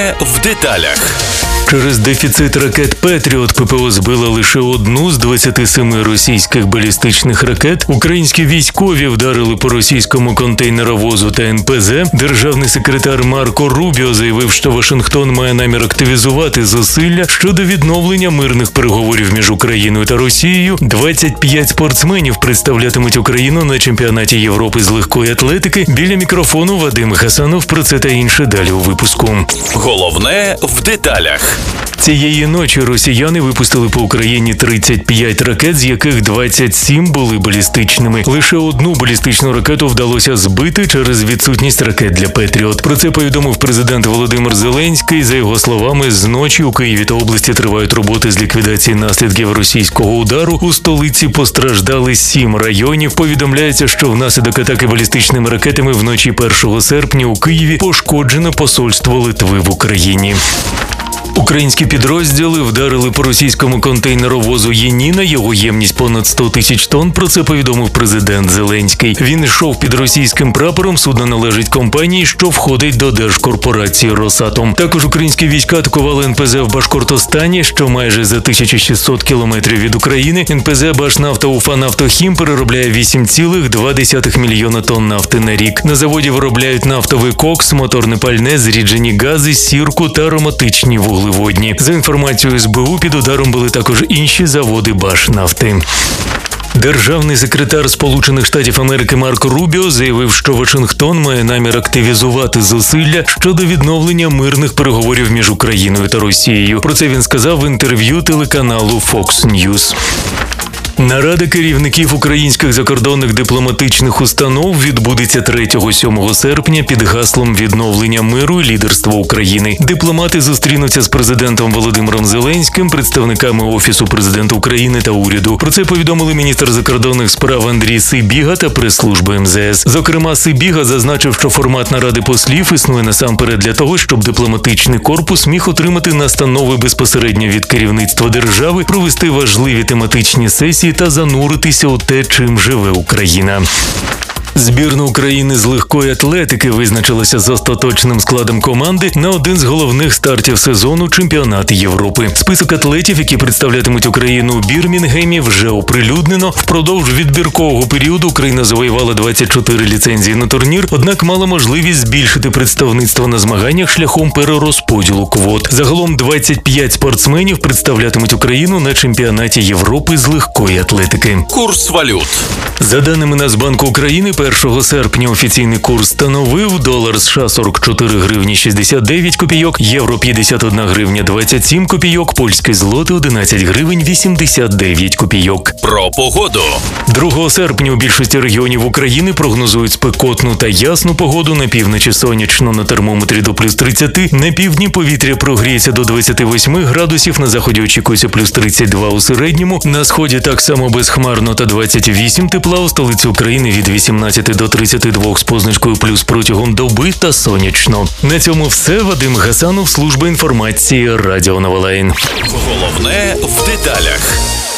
в деталях. Через дефіцит ракет «Петріот» ППО збила лише одну з 27 російських балістичних ракет. Українські військові вдарили по російському контейнеровозу та НПЗ. Державний секретар Марко Рубіо заявив, що Вашингтон має намір активізувати зусилля щодо відновлення мирних переговорів між Україною та Росією. 25 спортсменів представлятимуть Україну на чемпіонаті Європи з легкої атлетики. Біля мікрофону Вадим Гасанов. Про це та інше далі у випуску. Головне в деталях. Цієї ночі росіяни випустили по Україні 35 ракет, з яких 27 були балістичними. Лише одну балістичну ракету вдалося збити через відсутність ракет для «Петріот». Про це повідомив президент Володимир Зеленський. За його словами, з ночі у Києві та області тривають роботи з ліквідації наслідків російського удару. У столиці постраждали 7 районів. Повідомляється, що внаслідок атаки балістичними ракетами вночі 1 серпня у Києві пошкоджено посольство Литви в Україні. Українські підрозділи вдарили по російському контейнеровозу «Єніна». Його ємність понад 100 тисяч тонн. Про це повідомив президент Зеленський. Він йшов під російським прапором. Судно належить компанії, що входить до держкорпорації «Росатом». Також українські війська атакували НПЗ в Башкортостані, що майже за 1600 кілометрів від України. НПЗ «Башнафта Уфанафтохім» переробляє 8,2 мільйона тонн нафти на рік. На заводі виробляють нафтовий кокс, моторне пальне, зріджені гази, сірку та ароматичні вуглеводні. За інформацією СБУ, під ударом були також інші заводи Башнафти. Державний секретар Сполучених Штатів Америки Марко Рубіо заявив, що Вашингтон має намір активізувати зусилля щодо відновлення мирних переговорів між Україною та Росією. Про це він сказав в інтерв'ю телеканалу Fox News. Нарада керівників українських закордонних дипломатичних установ відбудеться 3-7 серпня під гаслом відновлення миру і лідерства України. Дипломати зустрінуться з президентом Володимиром Зеленським, представниками Офісу президента України та уряду. Про це повідомили міністр закордонних справ Андрій Сибіга та прес-служба МЗС. Зокрема, Сибіга зазначив, що формат наради послів існує насамперед для того, щоб дипломатичний корпус міг отримати настанови безпосередньо від керівництва держави, провести важливі тематичні сесії та зануритися у те, чим живе Україна. Збірна України з легкої атлетики визначилася з остаточним складом команди на один з головних стартів сезону чемпіонату Європи. Список атлетів, які представлятимуть Україну у Бірмінгемі, вже оприлюднено. Впродовж відбіркового періоду Україна завоювала 24 ліцензії на турнір, однак мала можливість збільшити представництво на змаганнях шляхом перерозподілу квот. Загалом 25 спортсменів представлятимуть Україну на чемпіонаті Європи з легкої атлетики. Курс валют. За даними Нацбанку України, 1 серпня офіційний курс становив долар США 44 гривні 69 копійок, євро 51 гривня 27 копійок, польський злотий 11 гривень 89 копійок. Про погоду. 2 серпня у більшості регіонів України прогнозують спекотну та ясну погоду. На півночі сонячно, на термометрі до плюс 30, на півдні повітря прогріється до 28 градусів, на заході очікується плюс 32 у середньому, на сході так само безхмарно та 28 тепла, у столиці України від 18 до 32 з позначкою плюс протягом доби та сонячно. На цьому все. Вадим Гасанов, служба інформації, Радіо Новолайн. Головне в деталях.